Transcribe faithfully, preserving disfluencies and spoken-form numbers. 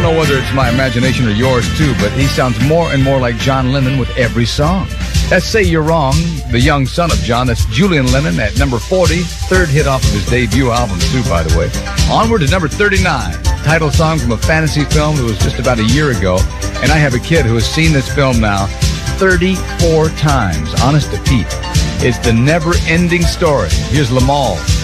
don't know whether it's my imagination or yours too, but he sounds more and more like John Lennon with every song. That's Say You're Wrong, the young son of John. That's Julian Lennon at number forty, third hit off of his debut album too, by the way. Onward to number thirty-nine, title song from a fantasy film that was just about a year ago. And I have a kid who has seen this film now thirty-four times, Honest to Pete. It's the never-ending story. Here's Lamal.